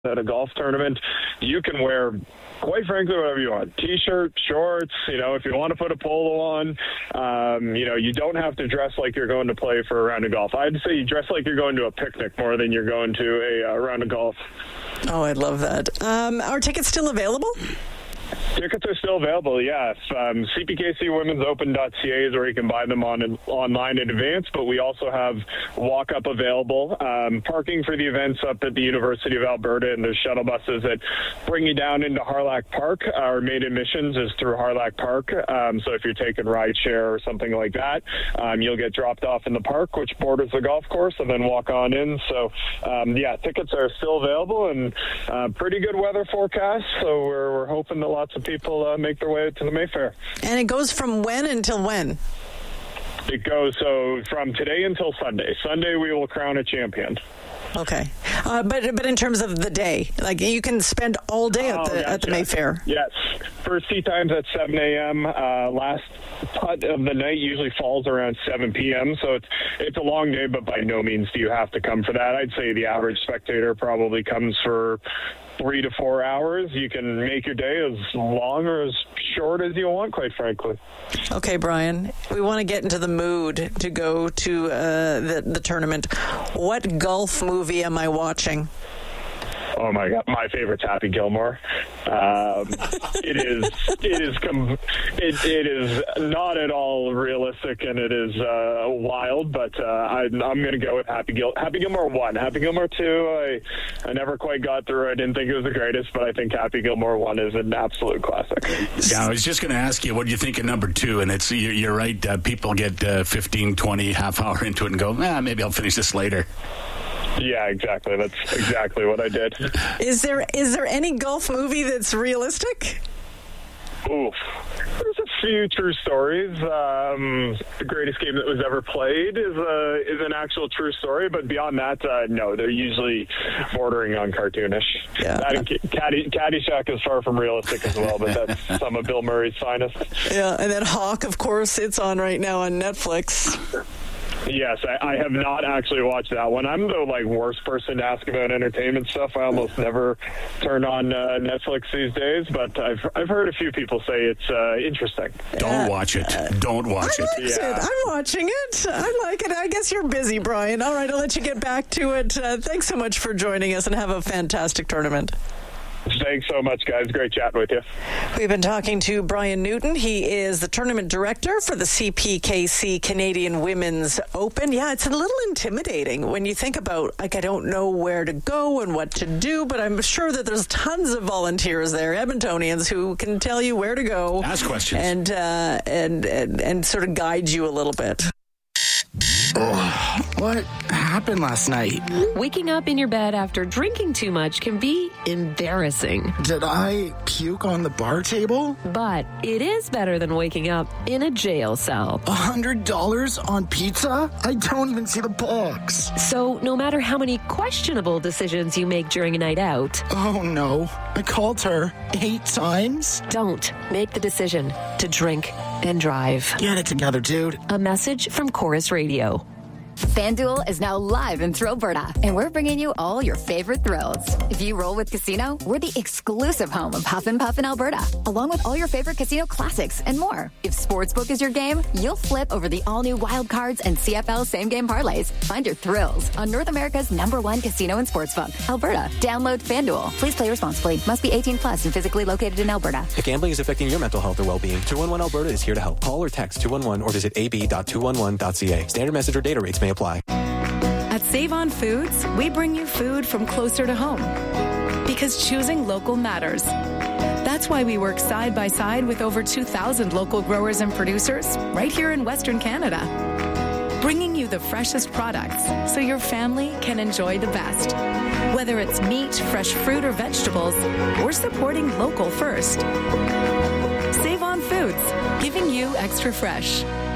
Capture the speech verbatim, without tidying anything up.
at a golf tournament, you can wear, quite frankly, whatever you want. T-shirt, shorts, you know, if you want to put a polo on, um, you know, you don't have to dress like you're going to play for a round of golf. I'd say you dress like you're going to a picnic more than you're going to a, a round of golf. Oh, I love that. Um, are tickets still available? Tickets are still available, yes. Um, C P K C women's open dot C A is where you can buy them on in, online in advance, but we also have walk-up available. Um, parking for the events up at the University of Alberta, and there's shuttle buses that bring you down into Harlack Park. Our main admissions is through Harlack Park, um, so if you're taking rideshare or something like that, um, you'll get dropped off in the park, which borders the golf course, and then walk on in. So, um, yeah, tickets are still available, and uh, pretty good weather forecast, so we're, we're hoping that lots of people uh, make their way to the Mayfair. And it goes from when until when? It goes so from today until Sunday. Sunday we will crown a champion. Okay, uh, but but in terms of the day, like you can spend all day at the oh, gotcha. at the Mayfair. Yes, first tee times at seven a.m. Uh, last putt of the night usually falls around seven p.m. So it's it's a long day, but by no means do you have to come for that. I'd say the average spectator probably comes for three to four hours. You can make your day as long or as short as you want, quite frankly. Okay, Brian, we want to get into the mood to go to uh, the, the tournament. What golf movie am I watching? Oh my God, my favorite's Happy Gilmore. Um, it is, it is, com- it, it is not at all realistic, and it is uh, wild. But uh, I, I'm going to go with Happy Gil- Happy Gilmore one. Happy Gilmore two, I, I never quite got through. I didn't think it was the greatest, but I think Happy Gilmore one is an absolute classic. Yeah, I was just going to ask you, what do you think of number two? And it's you're, you're right. Uh, people get uh, fifteen, twenty, half hour into it and go, ah, maybe I'll finish this later. Yeah, exactly. That's exactly what I did. Is there is there any golf movie that's realistic? Oof. There's a few true stories. Um, the greatest game that was ever played is a, is an actual true story, but beyond that, uh, no, they're usually bordering on cartoonish. Yeah. That and Caddy, Caddyshack is far from realistic as well, but that's some of Bill Murray's finest. Yeah, and then Hawk, of course, it's on right now on Netflix. Yes, I, I have not actually watched that one. I'm the like worst person to ask about entertainment stuff. I almost never turn on uh, Netflix these days, but I've I've heard a few people say it's uh, interesting. Don't watch it. Don't watch I it. Yeah. it. I'm watching it. I like it. I guess you're busy, Brian. All right, I'll let you get back to it. Uh, thanks so much for joining us, and have a fantastic tournament. Thanks so much, guys. Great chatting with you. We've been talking to Brian Newton. He is the tournament director for the C P K C Canadian Women's Open. Yeah, it's a little intimidating when you think about, like, I don't know where to go and what to do, but I'm sure that there's tons of volunteers there, Edmontonians, who can tell you where to go. Ask questions. And, uh, and, and, and sort of guide you a little bit. Oh, what happened last night? Waking up in your bed after drinking too much can be embarrassing. Did I puke on the bar table? But it is better than waking up in a jail cell. A hundred dollars on pizza? I don't even see the box. So no matter how many questionable decisions you make during a night out... Oh no, I called her eight times? Don't make the decision to drink and drive. Get it together, dude. A message from Chorus Radio. FanDuel is now live in Thrillberta, and we're bringing you all your favorite thrills. If you roll with Casino, we're the exclusive home of Huff and Puff in Alberta, along with all your favorite casino classics and more. If Sportsbook is your game, you'll flip over the all-new Wild Cards and C F L same-game parlays. Find your thrills on North America's number one casino and sportsbook, Alberta. Download FanDuel. Please play responsibly. Must be eighteen plus and physically located in Alberta. If gambling is affecting your mental health or well-being, two one one Alberta is here to help. Call or text two one one or visit a b dot two one one dot c a. Standard message or data rates may apply. At Save On Foods, we bring you food from closer to home. Because choosing local matters. That's why we work side by side with over two thousand local growers and producers right here in Western Canada. Bringing you the freshest products so your family can enjoy the best. Whether it's meat, fresh fruit, or vegetables, we're supporting local first. Save On Foods, giving you extra fresh.